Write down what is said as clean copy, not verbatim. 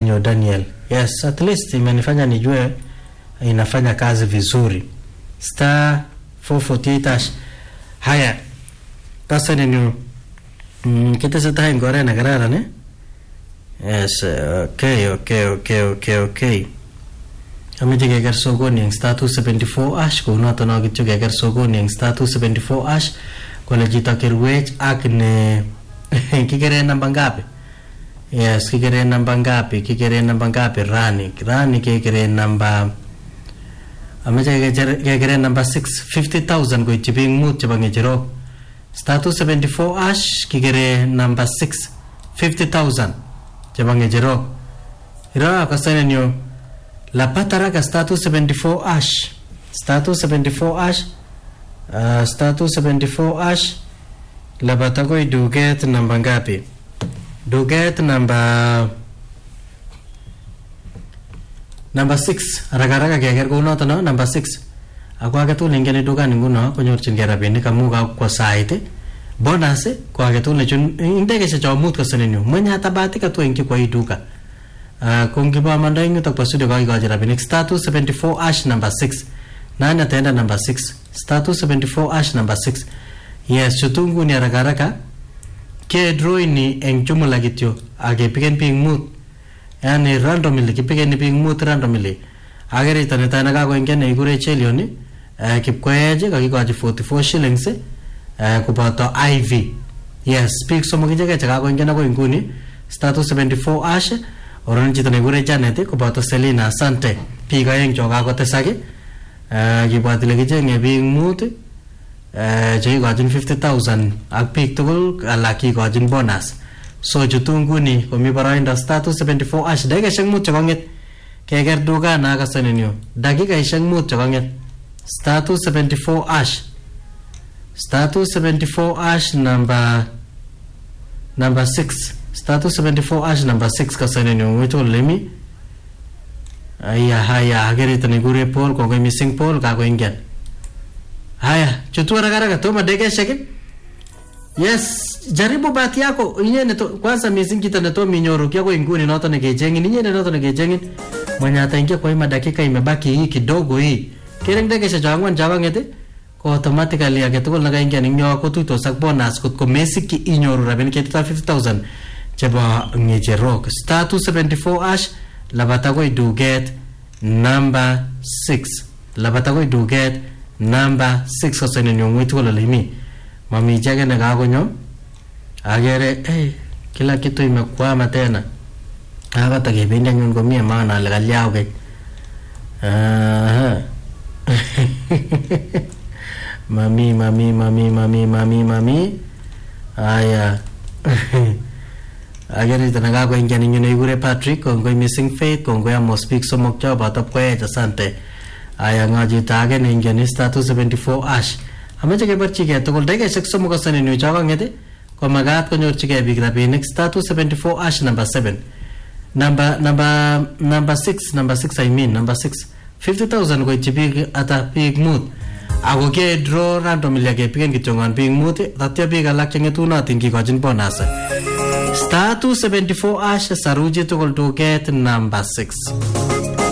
Antonio Daniel. Yes, at least imenifanya nijue inafanya kazi vizuri. Star 448 haya. Sasa ni kita sasa ngore na garara ne? Yes, okay. Kami juga agar sogoni yang status 74 ash ko na tono gitu juga agar sogoni yang status 74 ash ko lejita kirwech akne kikere namba ngapi? Yes, kikere namba ngapi? Rani kikere namba kikere namba 650,000 ko chibing mut chabang jero. Status 74 ash kikere namba 650,000 chabang jero. Ira kasane nyo la patara ka status 74 ash. Status 74 ash la batago duget namba ngapi? Duget namba 6 raga geger gono to no number 6 ako aga tu lingene dugan nguno ko nyorchin gera bini kamu ga ko saite bonus ko aga tu lechun indege se jomut ko senenu manya tabati ka tu inki ko iduka kongi ba manda ingi to pasu de ga jara bini status 74 ash number 6 nana tenda number 6 status 74 ash number 6 yes chutungu ni raga ke draw ni eng jumla gityo age pigen ping mut yani randomly kipigeni ping mut randomly agere tana ga ko ingene igure chelioni kipkweje ka kikoji 44 shillings kupato IV yes speak somo kijege cha ko ingene ko inguni status 74 ash oron chito ne gure Janet kupato Selina asante piga yeng joga ko tesage kipatile kijenge ping mut je gojin 50,000 ak pik tugul alaki gojin bonus. So jutungu ni komi barainda status 74 ash daga shang mut chabanget keger duga na ka sanenyo dagiga shang mut chabanget status 74 ash number 6 status 74 ash number 6 ka sanenyo wito lemi haya agere tani gure pol ko missing pol ka ko ingen haya chutu raga toma daga shake. Yes, jaribu bahati yako. Inyene to kwanza missing kita na to minyoro yako inguni na to negejengi. Inyene na to negejengi. Mwenye ataingia kwa hii dakika imebaki hii kidogo hii. Kile ndege cha jangwan jawangete ko automatically agetukul nagaingia ninyo ko tuito sak bonus ko mesi ki inyoro rabeni kita 50,000 cheba ngeje rock. Status 74 ash labatago do get number 6. Labatago do get number 6 osene nyongwitu la limi. Mami jaga na gago nyo agere kila kitu imekwama tena hapa takibinda nyungo mia maana legalyao ke mami aya agere tena gago ingani nyune igure Patrick kongo missing faith kongo ya speak somok cha batap ko asante aya ngaji tage ne ingani status 74 ash amache ke barchi ke to golde ke sekso mo kasane new jaga ngede ko magat ko nyorchi ke bigra be next status 74 ash number 7 number 6 I mean number 6 50,000 ko chibi ata big mood ago ke draw randomly ke pigen kitongan big mood tatya big alak chenge tu na tingi ko jin bonus status 74 ash saruje to gol to get number 6